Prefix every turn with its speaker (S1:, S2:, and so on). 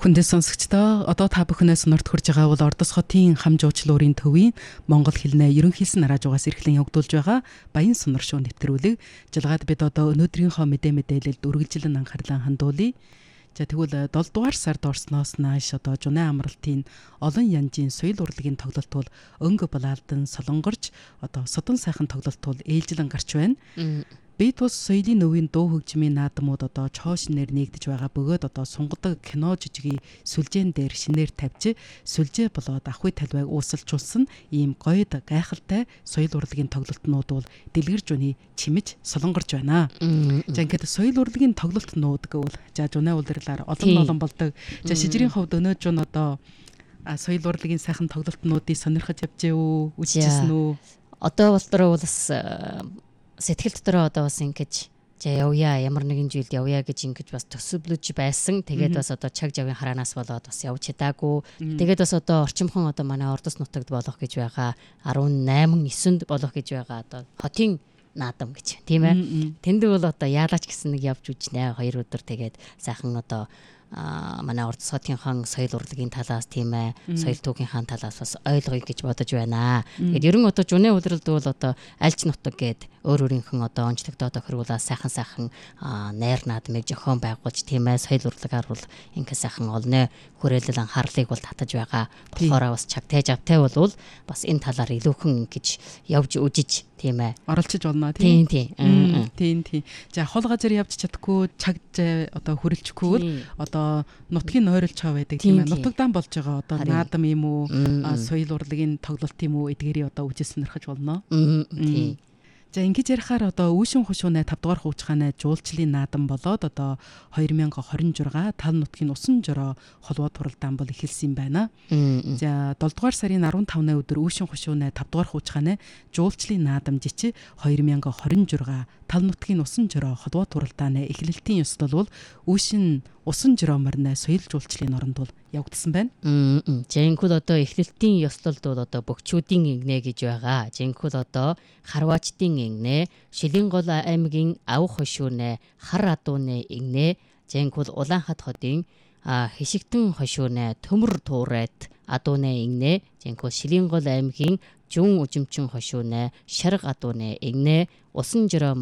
S1: Хүндэс сонсогчдоо одоо та бүхнээс сонирт хүрж байгаа бол Ордос хотын хам жуучлуурын төвийн Монгол хэлнээ ерөнхийлсэн радиогоос эрхлэн явагдуулж байгаа Баян сонор шоу нэвтрүүлэг. Жалгаад бид одоо өнөөдрийнхөө мэдээлэлд үргэлжлэн анхаарлаа хандуулъя. За тэгвэл 7 дугаар сард орсноос нааш одоо Жунай амралтын олон янжийн соёл урлагийн тоглолт бол өнгө балаалдан солонгорч одоо содон сайхан тоглолт бол ээлжлэн гарч байна. Бид бас соёлын нөвийн дуу хөгжмийн наадмууд одоо чоо шинээр нэгдэж байгаа бөгөөд одоо сунгадаг кино жижигийн сүлжээн дээр шинээр тавьж сүлжээ болоод ахуй талбайг уусалжуулсан ийм гоёд гайхалтай соёл урлагийн тоглолтнууд бол дэлгэрж үний чимэж солонгорж байна. За ингээд соёл урлагийн тоглолтнууд гэвэл за Жунай улирлаар олон болдог. За шижирийн хувьд өнөөдөр нь одоо соёл урлагийн сайхан тоглолтнуудыг сонирхож явжээ үү? Үзчихсэн үү?
S2: Одоо болтороо бас сэтгэл дотороо одоо бас ингэж явъя ямар нэгэн жилд явъя гэж ингэж бас төсөөлж байсан. Тэгээд бас одоо чаг жавын хараанаас болоод бас явж чадаагүй. Тэгээд бас одоо орчимхон одоо манай Ордос нутагт болох гэж байгаа 18-9-нд болох гэж байгаа одоо хотын наадам гэж тийм ээ. Тэнд бол одоо яалаач гэсэн нэг явж үжнэ 2 өдөр тэгээд сайхан одоо манай Ордос хотынхан соёл урлагийн талаас тийм ээ соёл түүхийнхаа талаас бас ойлгоё гэж бодож байна. Тэгээд ерөн одоо Жунай улиралд бол одоо альч нутаг гээд өөр өөрийнхэн одоо онцлогдоо тохируулаад сайхан найр наадмыг зохион байгуулж тийм ээ соёл урлагаар бол ингээ сайхан олны хүрээлэл анхаарлыг бол татаж байгаа. Болохоор бас чаг тээж автай бол бас энэ талаар илүүхэн ингэж явж үжиж тийм ээ
S1: оролцож болно тийм.
S2: Тийм.
S1: За хол газар явж чадахгүй чаг одоо хүрэлцэхгүй одоо нутгийн нойролж байгаа байдаг тийм ээ. Нутагдан болж байгаа одоо наадам юм уу соёл урлагийн тоглолт юм уу эдгээрийг одоо үжиж сонирхож болно.
S2: Тийм.
S1: За ингэж ярихаар одоо Үүшин хушуунай 5 дугаар хуучгааны жуулчлалын наадам болоод одоо 2026 тал нутгийн усан жороо холбоо туралдаан бол эхэлсэн байна. За 7 дугаар сарын 15-ны өдөр Үүшин хушуунай 5 дугаар хуучгааны жуулчлалын наадам жичи 2026 тал нутгийн усан жороо холбоо туралдааны эхлэлтийн ёслол бол Үүшин усан жороо морины соёл жуулчлалын оронд бол явагдсан байна.
S2: Жинхэнэ одоо эхлэлтийн ёслолд бол одоо бөгчүүдийн игнэ гэж байгаа. Жинхэнэ одоо харваачдын игнэ, Шилэнгол аймгийн Авх хошуунэ, Хар адууны игнэ, жинхэнэ Улаанхат хотын Хишигтэн хошуунэ, Төмөр туурайт адууны игнэ, жинхэнэ Шилэнгол аймгийн Жүн үжимчин хошуунэ, Шарга адууны игнэ, усан жороо